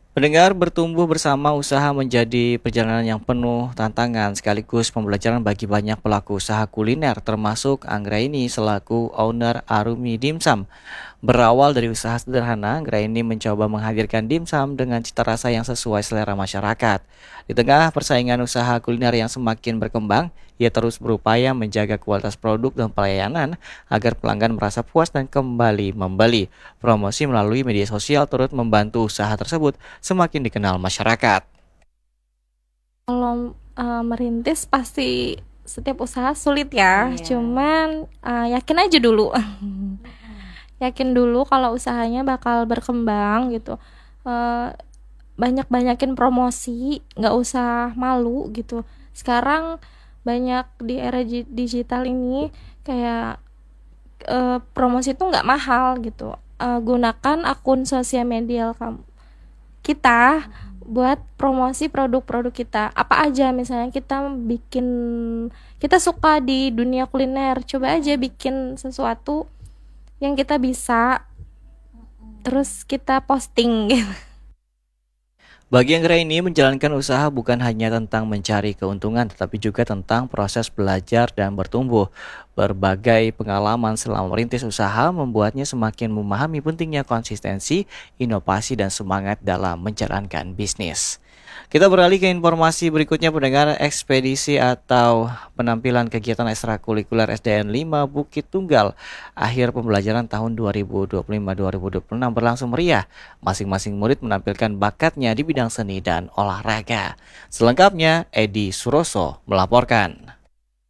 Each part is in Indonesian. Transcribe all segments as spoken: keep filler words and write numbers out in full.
Pendengar, bertumbuh bersama usaha menjadi perjalanan yang penuh tantangan sekaligus pembelajaran bagi banyak pelaku usaha kuliner termasuk Anggraini selaku owner Arumi Dimsum. Berawal dari usaha sederhana, Anggraini mencoba menghadirkan dimsum dengan cita rasa yang sesuai selera masyarakat. Di tengah persaingan usaha kuliner yang semakin berkembang, ia terus berupaya menjaga kualitas produk dan pelayanan agar pelanggan merasa puas dan kembali membeli. Promosi melalui media sosial turut membantu usaha tersebut semakin dikenal masyarakat. Kalau uh, merintis pasti setiap usaha sulit ya, Iya. cuman uh, yakin aja dulu, yakin dulu kalau usahanya bakal berkembang gitu. Uh, banyak-banyakin promosi, nggak usah malu gitu. Sekarang banyak di era gi- digital ini kayak uh, promosi itu nggak mahal gitu. Uh, gunakan akun sosial media kamu kita buat promosi produk-produk kita apa aja. Misalnya kita bikin, kita suka di dunia kuliner, coba aja bikin sesuatu yang kita bisa terus kita posting gitu. Bagi Anggraini, menjalankan usaha bukan hanya tentang mencari keuntungan, tetapi juga tentang proses belajar dan bertumbuh. Berbagai pengalaman selama merintis usaha membuatnya semakin memahami pentingnya konsistensi, inovasi, dan semangat dalam menjalankan bisnis. Kita beralih ke informasi berikutnya, pendengar. Ekspedisi atau penampilan kegiatan ekstrakurikuler S D N lima Bukit Tunggal akhir pembelajaran tahun dua ribu dua puluh lima dua ribu dua puluh enam berlangsung meriah. Masing-masing murid menampilkan bakatnya di bidang seni dan olahraga. Selengkapnya, Edi Suroso melaporkan.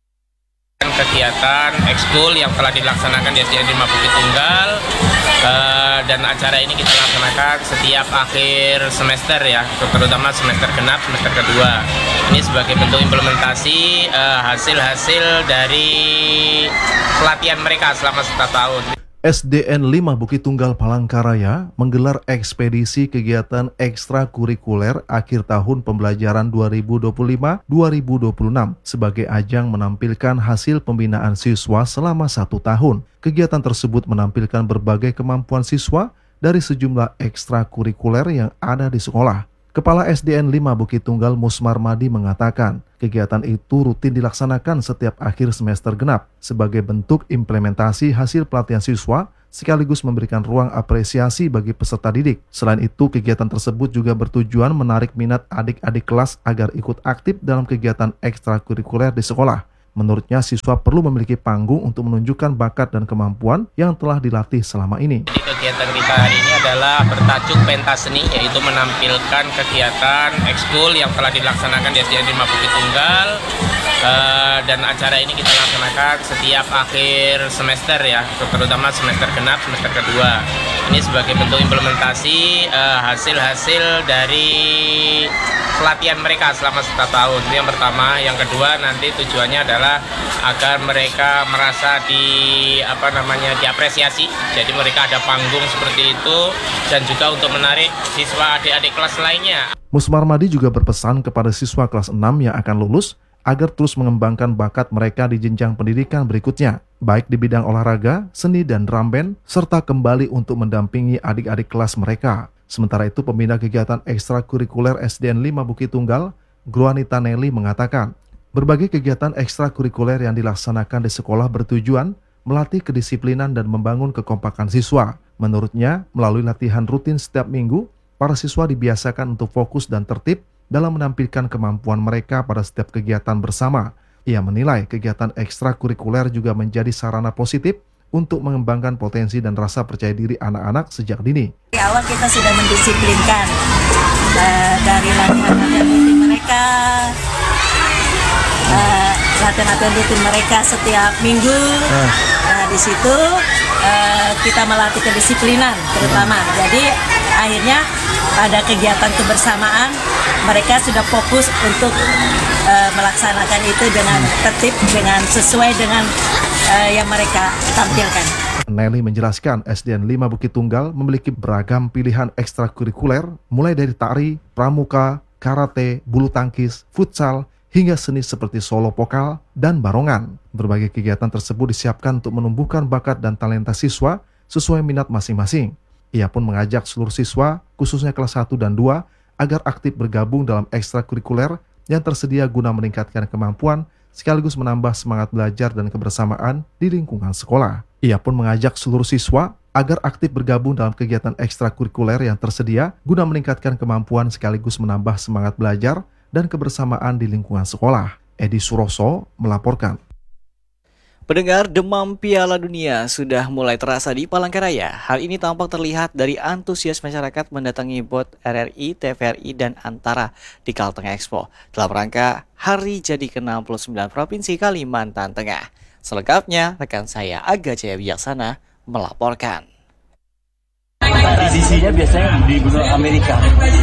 Kegiatan ekskul yang telah dilaksanakan di S D N lima Bukit Tunggal, eh, dan acara ini kita laksanakan setiap akhir semester ya, terutama semester genap, semester kedua. Ini sebagai bentuk implementasi eh, hasil-hasil dari pelatihan mereka selama satu tahun. S D N lima Bukit Tunggal Palangkaraya menggelar ekspedisi kegiatan ekstrakurikuler akhir tahun pembelajaran dua ribu dua puluh lima dua ribu dua puluh enam sebagai ajang menampilkan hasil pembinaan siswa selama satu tahun. Kegiatan tersebut menampilkan berbagai kemampuan siswa dari sejumlah ekstrakurikuler yang ada di sekolah. Kepala S D N lima Bukit Tunggal Musmar Madi mengatakan, kegiatan itu rutin dilaksanakan setiap akhir semester genap sebagai bentuk implementasi hasil pelatihan siswa sekaligus memberikan ruang apresiasi bagi peserta didik. Selain itu, kegiatan tersebut juga bertujuan menarik minat adik-adik kelas agar ikut aktif dalam kegiatan ekstrakurikuler di sekolah. Menurutnya, siswa perlu memiliki panggung untuk menunjukkan bakat dan kemampuan yang telah dilatih selama ini. Jadi kegiatan kita hari ini adalah bertajuk pentas seni, yaitu menampilkan kegiatan ekskul yang telah dilaksanakan di S D N lima Bukit Tunggal, eh, dan acara ini kita laksanakan setiap akhir semester ya, terutama semester genap, semester kedua. Ini sebagai bentuk implementasi eh, hasil-hasil dari pelatihan mereka selama satu tahun. Itu yang pertama. Yang kedua, nanti tujuannya adalah agar mereka merasa di apa namanya diapresiasi. Jadi mereka ada panggung seperti itu, dan juga untuk menarik siswa adik-adik kelas lainnya. Musmar Madi juga berpesan kepada siswa kelas enam yang akan lulus agar terus mengembangkan bakat mereka di jenjang pendidikan berikutnya, baik di bidang olahraga, seni, dan drum band, serta kembali untuk mendampingi adik-adik kelas mereka. Sementara itu, pembina kegiatan ekstrakurikuler S D N lima Bukit Tunggal, Gruanita Nelly mengatakan, berbagai kegiatan ekstrakurikuler yang dilaksanakan di sekolah bertujuan melatih kedisiplinan dan membangun kekompakan siswa. Menurutnya, melalui latihan rutin setiap minggu, para siswa dibiasakan untuk fokus dan tertib dalam menampilkan kemampuan mereka pada setiap kegiatan bersama. Ia menilai kegiatan ekstrakurikuler juga menjadi sarana positif untuk mengembangkan potensi dan rasa percaya diri anak-anak sejak dini. Di awal kita sudah mendisiplinkan uh, dari latihan-latihan rutin mereka, uh, latihan-latihan rutin mereka setiap minggu. Nah, Nah, di situ uh, kita melatih kedisiplinan terutama. Jadi akhirnya pada kegiatan kebersamaan mereka sudah fokus untuk uh, melaksanakan itu dengan tertib, dengan sesuai dengan uh, yang mereka tampilkan. Nelly menjelaskan S D N lima Bukit Tunggal memiliki beragam pilihan ekstrakurikuler mulai dari tari, pramuka, karate, bulu tangkis, futsal, hingga seni seperti solo vokal dan barongan. Berbagai kegiatan tersebut disiapkan untuk menumbuhkan bakat dan talenta siswa sesuai minat masing-masing. Ia pun mengajak seluruh siswa, khususnya kelas satu dan dua, agar aktif bergabung dalam ekstrakurikuler yang tersedia guna meningkatkan kemampuan sekaligus menambah semangat belajar dan kebersamaan di lingkungan sekolah. Ia pun mengajak seluruh siswa agar aktif bergabung dalam kegiatan ekstrakurikuler yang tersedia guna meningkatkan kemampuan sekaligus menambah semangat belajar dan kebersamaan di lingkungan sekolah. Edi Suroso melaporkan. Pendengar, demam Piala Dunia sudah mulai terasa di Palangkaraya. Hal ini tampak terlihat dari antusias masyarakat mendatangi B O T R R I, T V R I, dan Antara di Kalteng Expo dalam rangka Hari Jadi ke enam puluh sembilan Provinsi Kalimantan Tengah. Selengkapnya, rekan saya Aga Jaya Wijaksana melaporkan. Tradisinya biasanya di benua Amerika,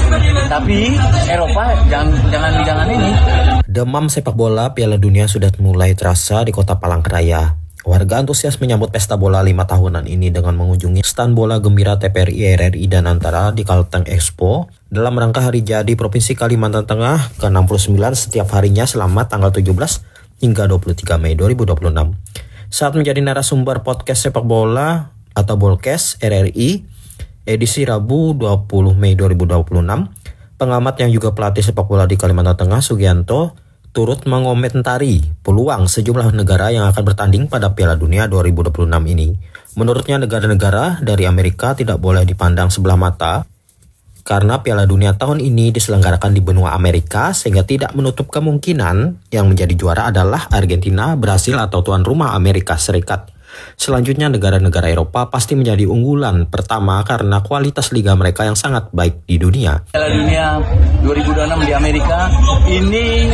tapi Eropa jangan jangan jangan ini. Demam sepak bola Piala Dunia sudah mulai terasa di kota Palangkaraya. Warga antusias menyambut pesta bola lima tahunan ini dengan mengunjungi stand bola gembira T V R I, R R I, dan Antara di Kalteng Expo dalam rangka Hari Jadi Provinsi Kalimantan Tengah ke enam puluh sembilan setiap harinya selama tanggal tujuh belas hingga dua puluh tiga Mei dua ribu dua puluh enam. Saat menjadi narasumber podcast sepak bola atau Bolkes R R I edisi Rabu dua puluh Mei dua ribu dua puluh enam, pengamat yang juga pelatih sepak bola di Kalimantan Tengah Sugianto turut mengomentari peluang sejumlah negara yang akan bertanding pada Piala Dunia dua ribu dua puluh enam ini. Menurutnya negara-negara dari Amerika tidak boleh dipandang sebelah mata karena Piala Dunia tahun ini diselenggarakan di benua Amerika sehingga tidak menutup kemungkinan yang menjadi juara adalah Argentina, Brasil atau tuan rumah Amerika Serikat. Selanjutnya negara-negara Eropa pasti menjadi unggulan pertama karena kualitas liga mereka yang sangat baik di dunia. Piala Dunia dua ribu dua puluh enam di Amerika ini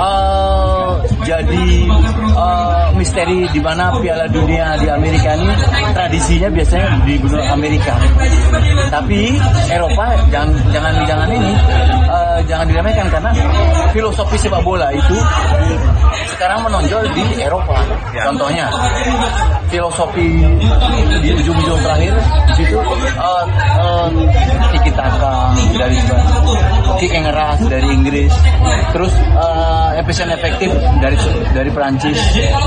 uh, jadi uh, misteri di mana Piala Dunia di Amerika ini tradisinya biasanya di benua Amerika, tapi Eropa jangan jangan jangan ini uh, jangan diremehkan karena filosofi sepak bola itu sekarang menonjol di Eropa. Contohnya filosofi di ujung-ujung terakhir di situ uh, uh, tiki taka dari kick yang keras dari Inggris, terus uh, efisien efektif dari dari Perancis,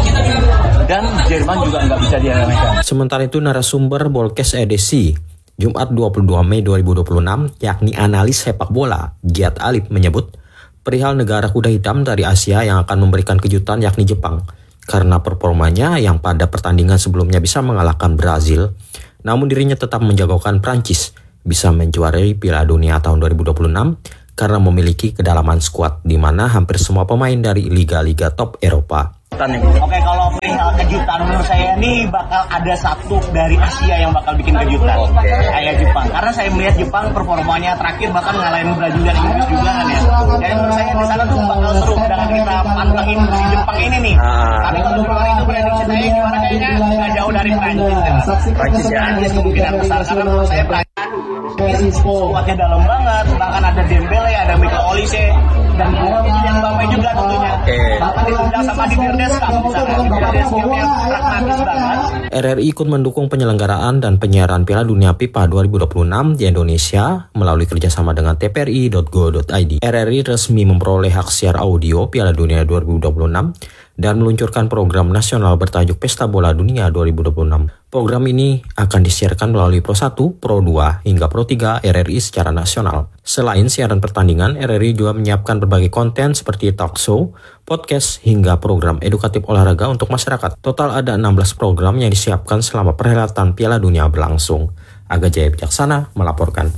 dan Jerman juga nggak bisa diremehkan. Sementara itu narasumber Bolkes edisi Jumat dua puluh dua Mei dua ribu dua puluh enam yakni analis sepak bola Giat Alip menyebut perihal negara kuda hitam dari Asia yang akan memberikan kejutan yakni Jepang karena performanya yang pada pertandingan sebelumnya bisa mengalahkan Brazil, namun dirinya tetap menjagokan Prancis bisa menjuarai Piala Dunia tahun dua ribu dua puluh enam karena memiliki kedalaman skuad di mana hampir semua pemain dari liga-liga top Eropa. Oke, kalau perihal kejutan menurut saya ini bakal ada satu dari Asia yang bakal bikin kejutan, kayak Jepang. Karena saya melihat Jepang performanya terakhir bahkan ngalahin Brazil dan Inggris juga kan ya. Jadi menurut saya di sana tuh bakal seru dengan kita pantengin si Jepang ini nih. Tapi kalau kemarin itu prediksi saya gimana kayaknya nggak jauh dari Prancis. Prancis ya, Prancis kemungkinan besar karena menurut saya Prancis skuadnya dalam banget, bahkan ada Dembele, ada Michael Olise, dan yang Mbappe juga tentunya. Bahkan ditendang sama di Berdeskap, misalnya di Berdeskap yang pragmatis banget. R R I ikut mendukung penyelenggaraan dan penyiaran Piala Dunia FIFA dua ribu dua puluh enam di Indonesia melalui kerjasama dengan T V R I dot go dot I D. R R I resmi memperoleh hak siar audio Piala Dunia dua ribu dua puluh enam dan meluncurkan program nasional bertajuk Pesta Bola Dunia dua ribu dua puluh enam. Program ini akan disiarkan melalui Pro satu, Pro dua, hingga Pro tiga R R I secara nasional. Selain siaran pertandingan, R R I juga menyiapkan berbagai konten seperti talk show, podcast, hingga program edukatif olahraga untuk masyarakat. Total ada enam belas program yang disiapkan selama perhelatan Piala Dunia berlangsung. Aga Jaya Wijaksana melaporkan.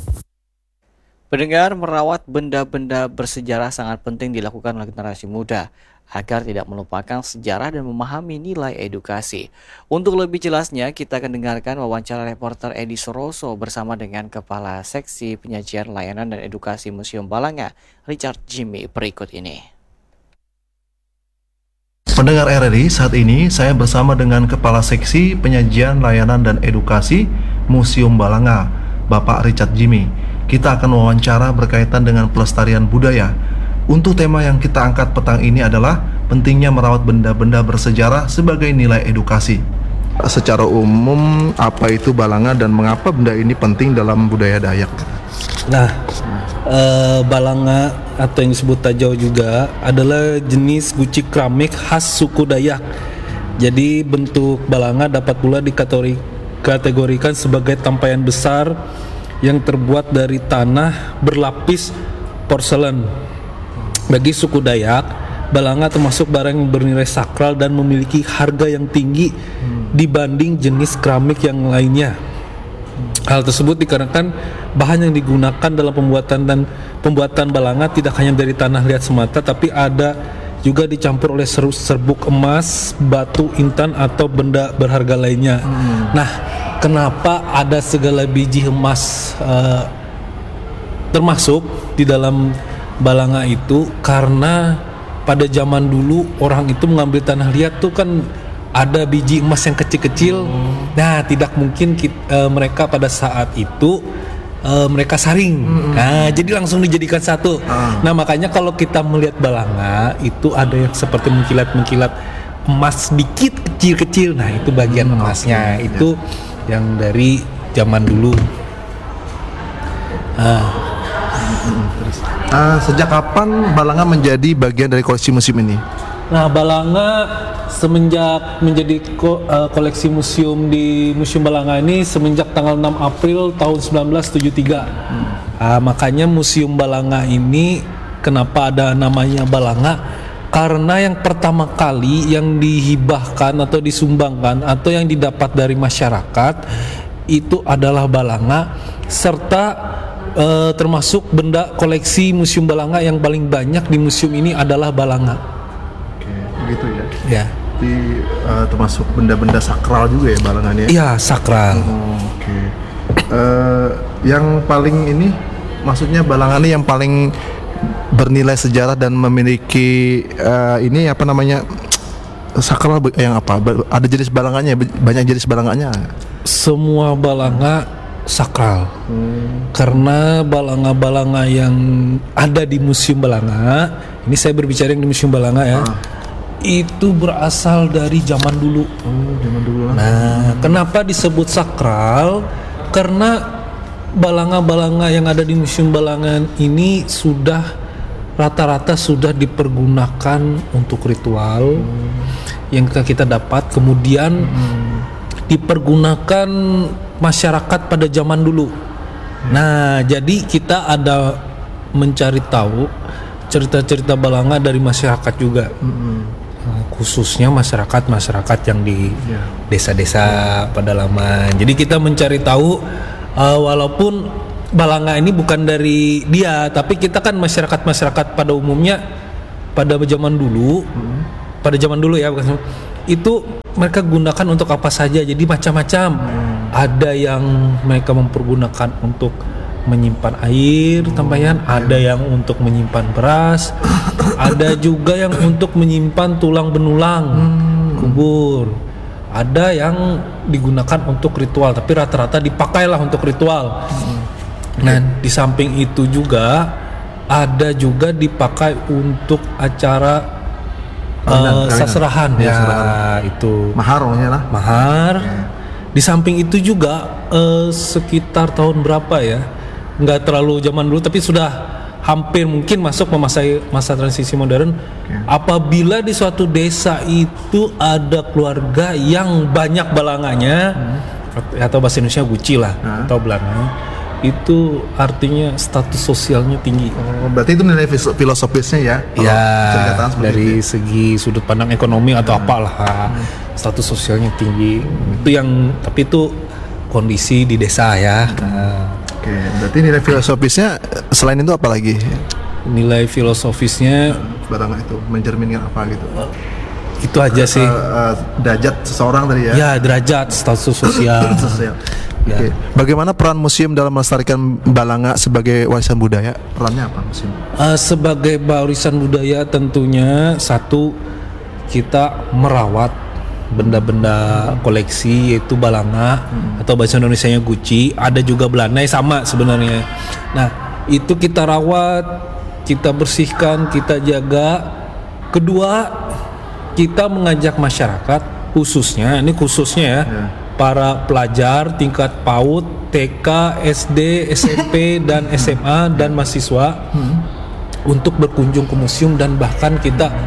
Pendengar, merawat benda-benda bersejarah sangat penting dilakukan oleh generasi muda agar tidak melupakan sejarah dan memahami nilai edukasi. Untuk lebih jelasnya, kita akan dengarkan wawancara reporter Edi Suroso bersama dengan Kepala Seksi Penyajian Layanan dan Edukasi Museum Balanga, Richard Jimmy, berikut ini. Pendengar R R I, saat ini saya bersama dengan Kepala Seksi Penyajian Layanan dan Edukasi Museum Balanga, Bapak Richard Jimmy. Kita akan wawancara berkaitan dengan pelestarian budaya. Untuk tema yang kita angkat petang ini adalah pentingnya merawat benda-benda bersejarah sebagai nilai edukasi. Secara umum, apa itu Balanga dan mengapa benda ini penting dalam budaya Dayak? Nah, eh, Balanga atau yang disebut Tajau juga adalah jenis guci keramik khas suku Dayak. Jadi bentuk Balanga dapat pula dikategori, dikategorikan sebagai tampayan besar yang terbuat dari tanah berlapis porselen. Bagi suku Dayak, balanga termasuk barang yang bernilai sakral dan memiliki harga yang tinggi dibanding jenis keramik yang lainnya. Hal tersebut dikarenakan bahan yang digunakan dalam pembuatan dan pembuatan balanga tidak hanya dari tanah liat semata, tapi ada juga dicampur oleh seru- serbuk emas, batu intan atau benda berharga lainnya. Hmm. Nah, kenapa ada segala biji emas uh, termasuk di dalam balanga itu? Karena pada zaman dulu orang itu mengambil tanah liat tuh kan ada biji emas yang kecil-kecil. Hmm. Nah, tidak mungkin kita, uh, mereka pada saat itu uh, mereka saring. Hmm. Nah, jadi langsung dijadikan satu. Hmm. Nah, makanya kalau kita melihat balanga itu ada yang seperti mengkilat-mengkilat emas sedikit kecil-kecil. Nah, itu bagian hmm, emasnya. Okay. Itu ya. Yang dari zaman dulu. Ah. Uh, sejak kapan balanga menjadi bagian dari koleksi museum ini? Nah, balanga semenjak menjadi ko, uh, koleksi museum di Museum Balanga ini semenjak tanggal enam April tahun sembilan belas tujuh puluh tiga. Hmm. Uh, makanya Museum Balanga ini kenapa ada namanya Balanga? Karena yang pertama kali yang dihibahkan atau disumbangkan atau yang didapat dari masyarakat itu adalah balanga, serta uh, termasuk benda koleksi Museum Balanga yang paling banyak di museum ini adalah balanga. Gitu ya. Ya. Di uh, termasuk benda-benda sakral juga ya balangannya. Iya, sakral. Oh, oke. Okay. Uh, yang paling ini maksudnya balangannya yang paling bernilai sejarah dan memiliki uh, ini apa namanya? Sakral yang apa? Ada jenis balangannya, banyak jenis balangannya. Semua balanga sakral. Hmm. Karena balanga-balanga yang ada di Museum Balanga, ini saya berbicara yang di Museum Balanga ya. Ah. Itu berasal dari zaman dulu. Oh, zaman dulu. Nah, kenapa disebut sakral? Karena balanga-balanga yang ada di Museum Balanga ini sudah rata-rata sudah dipergunakan untuk ritual hmm. yang kita, kita dapat, kemudian hmm. dipergunakan masyarakat pada zaman dulu. Hmm. Nah, jadi kita ada mencari tahu cerita-cerita balanga dari masyarakat juga. Hmm. Khususnya masyarakat-masyarakat yang di yeah. desa-desa yeah. pedalaman. Jadi kita mencari tahu uh, walaupun balanga ini bukan dari dia, tapi kita kan masyarakat-masyarakat pada umumnya pada zaman dulu, hmm. pada zaman dulu ya, itu mereka gunakan untuk apa saja. Jadi macam-macam. Hmm. Ada yang mereka mempergunakan untuk menyimpan air tampayan, ada yang untuk menyimpan beras, ada juga yang untuk menyimpan tulang benulang hmm. kubur, ada yang digunakan untuk ritual, tapi rata-rata dipakailah untuk ritual. hmm. Nah, di samping itu juga ada juga dipakai untuk acara uh, saserahan ya, ya itu mahar lah mahar. ya. Di samping itu juga uh, sekitar tahun berapa ya, nggak terlalu zaman dulu tapi sudah hampir mungkin masuk ke masa masa transisi modern. Okay. Apabila di suatu desa itu ada keluarga yang banyak balanganya, hmm. atau bahasa Indonesia guci lah, hmm. atau belanganya, itu artinya status sosialnya tinggi. Oh, berarti itu nilai filosofisnya ya? Ya, dari itu. Segi sudut pandang ekonomi atau hmm. apalah, hmm. status sosialnya tinggi. Hmm. Itu yang, tapi itu kondisi di desa ya. Nah. Oke, berarti nilai filosofisnya selain itu apa lagi? Nilai filosofisnya balanga itu mencerminkan apa gitu? Itu aja sih. Uh, uh, derajat seseorang tadi ya? Ya, derajat, status sosial. sosial. Ya. Oke. Bagaimana peran museum dalam melestarikan balanga sebagai warisan budaya? Perannya apa museum? Uh, sebagai warisan budaya tentunya satu, kita merawat benda-benda koleksi yaitu balanga hmm. atau bahasa Indonesianya guci, ada juga belanai sama sebenarnya. Nah, itu kita rawat, kita bersihkan, kita jaga. Kedua, kita mengajak masyarakat khususnya, ini khususnya ya, yeah. para pelajar tingkat PAUD, T K, S D, S M P dan S M A dan mahasiswa hmm. untuk berkunjung ke museum, dan bahkan kita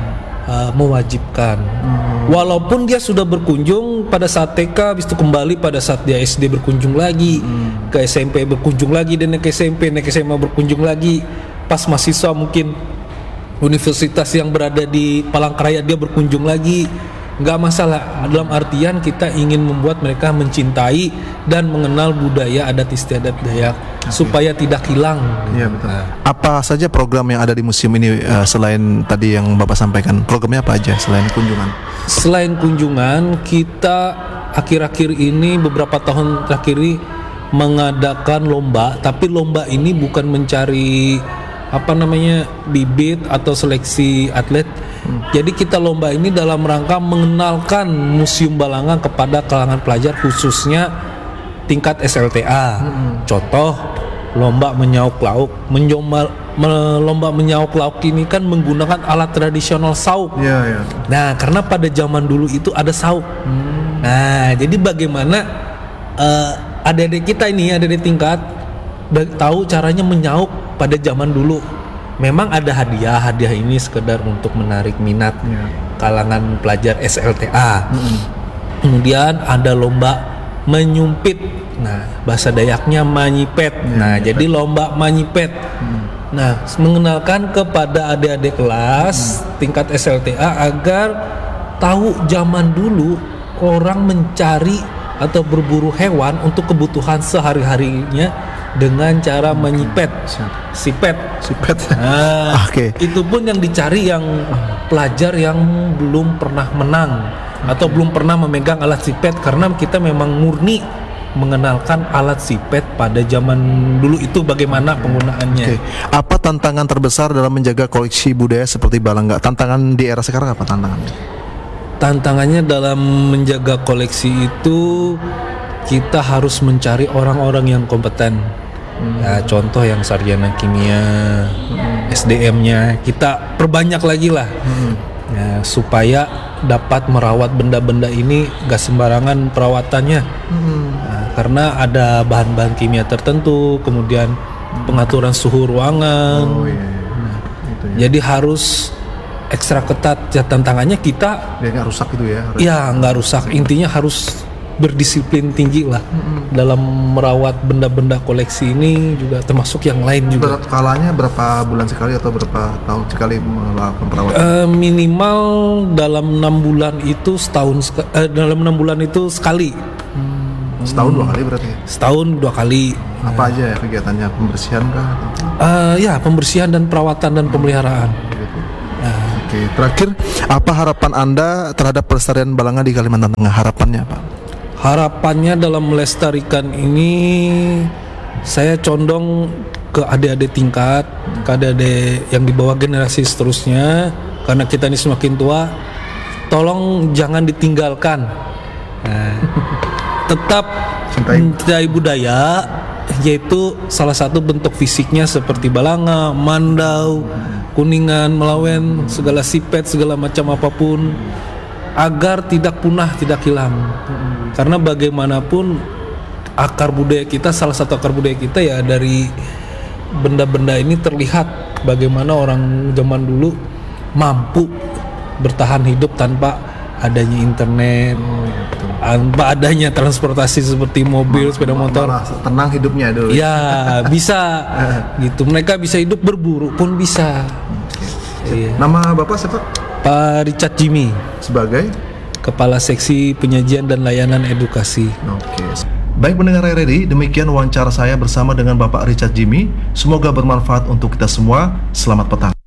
uh, mewajibkan. Hmm. Walaupun dia sudah berkunjung pada saat T K, habis itu kembali pada saat dia S D berkunjung lagi, hmm. ke S M P berkunjung lagi, dan naik ke S M P, naik ke S M A berkunjung lagi. Pas mahasiswa mungkin universitas yang berada di Palangkaraya dia berkunjung lagi. Nggak masalah, dalam artian kita ingin membuat mereka mencintai dan mengenal budaya adat istiadat Dayak, okay. supaya tidak hilang. Iya betul. Nah. Apa saja program yang ada di museum ini uh, selain tadi yang Bapak sampaikan? Programnya apa aja selain kunjungan? Selain kunjungan, kita akhir-akhir ini beberapa tahun terakhir ini mengadakan lomba, tapi lomba ini bukan mencari apa namanya bibit atau seleksi atlet. Hmm. Jadi kita lomba ini dalam rangka mengenalkan Museum Balangan kepada kalangan pelajar, khususnya tingkat S L T A. Hmm. Contoh lomba menyauk lauk. Menjoma, me, lomba menyauk lauk ini kan menggunakan alat tradisional sauk. Yeah, yeah. Nah, karena pada zaman dulu itu ada sauk. Hmm. Nah, jadi bagaimana uh, adik-adik kita ini, adik-adik tingkat tahu caranya menyauk pada zaman dulu. Memang ada hadiah, hadiah ini sekedar untuk menarik minat ya. kalangan pelajar S L T A. Mm-hmm. Kemudian ada lomba menyumpit. Nah, bahasa Dayaknya manyipet. Ya, nah, ya, jadi lomba manyipet. Mm. Nah, mengenalkan kepada adik-adik kelas mm. tingkat S L T A agar tahu zaman dulu orang mencari atau berburu hewan untuk kebutuhan sehari-harinya dengan cara menyipet, sipet, sipet. Nah, Oke. Okay. Itu pun yang dicari yang pelajar yang belum pernah menang okay. atau belum pernah memegang alat sipet, karena kita memang murni mengenalkan alat sipet pada zaman dulu itu bagaimana penggunaannya. Okay. Apa tantangan terbesar dalam menjaga koleksi budaya seperti Balangga? Tantangan di era sekarang apa tantangannya? Tantangannya dalam menjaga koleksi itu kita harus mencari orang-orang yang kompeten. Hmm. Ya, contoh yang sarjana kimia, hmm. S D M-nya kita perbanyak lagi lah, hmm. ya, supaya dapat merawat benda-benda ini gak sembarangan perawatannya. Hmm. Nah, karena ada bahan-bahan kimia tertentu, kemudian pengaturan suhu ruangan. Oh, iya, iya. Nah, itu, ya. Jadi harus ekstra ketat. Ya, tantangannya kita ya nggak rusak itu ya? Harus. Ya nggak rusak. Intinya harus berdisiplin tinggi lah mm-hmm. dalam merawat benda-benda koleksi ini, juga termasuk yang lain juga. Skalanya berapa bulan sekali atau berapa tahun sekali melakukan perawatan? Uh, minimal dalam enam bulan itu setahun uh, dalam enam bulan itu sekali. Hmm. Setahun dua kali berarti? Setahun dua kali. Apa ya. aja ya kegiatannya? Pembersihan kah? Uh, ya pembersihan dan perawatan dan pemeliharaan. Gitu. Uh. Oke, terakhir apa harapan Anda terhadap pelestarian Balanga di Kalimantan Tengah? Harapannya apa? Harapannya dalam melestarikan ini, saya condong ke adik-adik tingkat, ke adik-adik yang di bawah generasi seterusnya, karena kita ini semakin tua, tolong jangan ditinggalkan. Nah, tetap mencintai budaya, yaitu salah satu bentuk fisiknya seperti Balanga, Mandau, Kuningan, Melawen, segala sipet, segala macam apapun, agar tidak punah, tidak hilang. Karena bagaimanapun akar budaya kita, salah satu akar budaya kita ya dari benda-benda ini terlihat bagaimana orang zaman dulu mampu bertahan hidup tanpa adanya internet, oh, gitu. tanpa adanya transportasi seperti mobil, Ma- sepeda motor. Tenang hidupnya dulu. Ya bisa, gitu. Mereka bisa hidup, berburu pun bisa. Okay. Iya. Nama Bapak siapa? Pak Richard Jimmy. Sebagai Kepala Seksi Penyajian dan Layanan Edukasi. Oke. Baik pendengar R R I, demikian wawancara saya bersama dengan Bapak Richard Jimmy. Semoga bermanfaat untuk kita semua. Selamat petang.